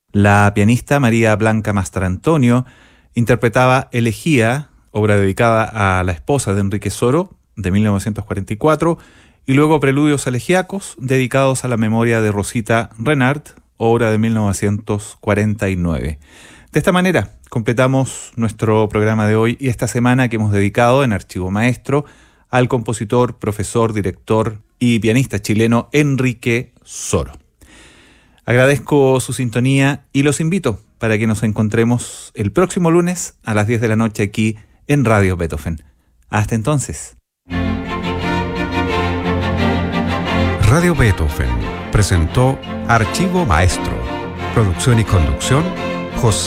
La pianista María Blanca Mastrantonio interpretaba Elegía, obra dedicada a la esposa de Enrique Soro, de 1944, y luego Preludios Elegíacos, dedicados a la memoria de Rosita Renard, obra de 1949. De esta manera, completamos nuestro programa de hoy y esta semana que hemos dedicado en Archivo Maestro al compositor, profesor, director y pianista chileno Enrique Soro. Agradezco su sintonía y los invito para que nos encontremos el próximo lunes a las 10 de la noche aquí en Radio Beethoven. Hasta entonces. Radio Beethoven presentó Archivo Maestro. Producción y conducción, José